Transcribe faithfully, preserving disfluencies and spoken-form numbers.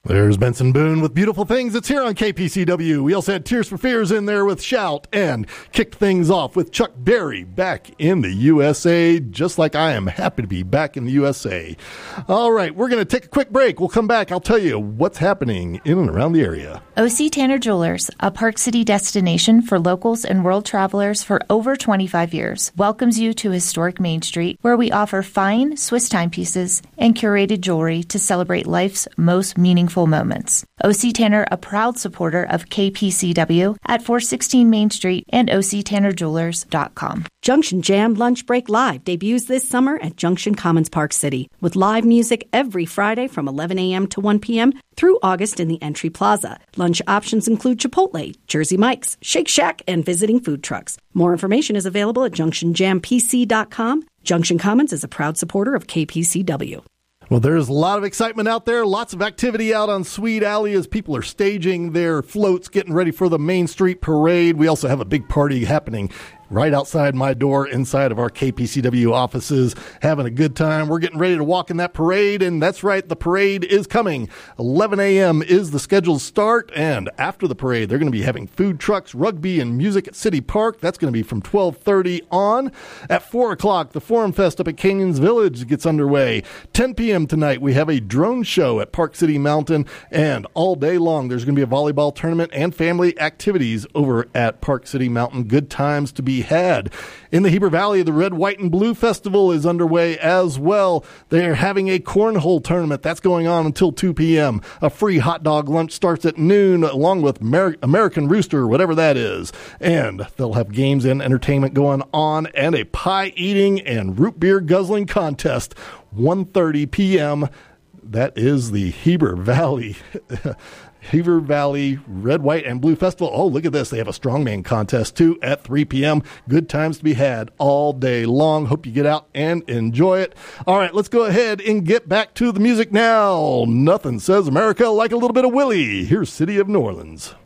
There's Benson Boone with Beautiful Things. It's here on K P C W. We also had Tears for Fears in there with Shout and kicked things off with Chuck Berry back in the U S A, just like I am happy to be back in the U S A. All right, we're going to take a quick break. We'll come back. I'll tell you what's happening in and around the area. O C Tanner Jewelers, a Park City destination for locals and world travelers for over twenty-five years, welcomes you to historic Main Street, where we offer fine Swiss timepieces and curated jewelry to celebrate life's most meaningful moments. O C Tanner, a proud supporter of K P C W at four sixteen Main Street and O C Tanner Jewelers dot com. Junction Jam Lunch Break Live debuts this summer at Junction Commons Park City with live music every Friday from eleven a.m. to one p.m. through August in the Entry Plaza. Lunch options include Chipotle, Jersey Mike's, Shake Shack, and visiting food trucks. More information is available at junction jam p c dot com. Junction Commons is a proud supporter of K P C W. Well, there's a lot of excitement out there, lots of activity out on Sweet Alley as people are staging their floats, getting ready for the Main Street Parade. We also have a big party happening right outside my door, inside of our K P C W offices, having a good time. We're getting ready to walk in that parade, and that's right, the parade is coming. eleven a.m. is the scheduled start, and after the parade, they're going to be having food trucks, rugby, and music at City Park. That's going to be from twelve thirty on. At four o'clock, the Forum Fest up at Canyons Village gets underway. ten p.m. tonight, we have a drone show at Park City Mountain, and all day long, there's going to be a volleyball tournament and family activities over at Park City Mountain. Good times to be had. In the Heber Valley, the Red, White, and Blue Festival is underway as well. They're having a cornhole tournament. That's going on until two p.m. A free hot dog lunch starts at noon, along with Amer- American Rooster, whatever that is. And they'll have games and entertainment going on, and a pie eating and root beer guzzling contest, one thirty p.m. That is the Heber Valley Heber Valley Red, White, and Blue Festival. Oh, look at this. They have a strongman contest, too, at three p.m. Good times to be had all day long. Hope you get out and enjoy it. All right, let's go ahead and get back to the music now. Nothing says America like a little bit of Willie. Here's City of New Orleans.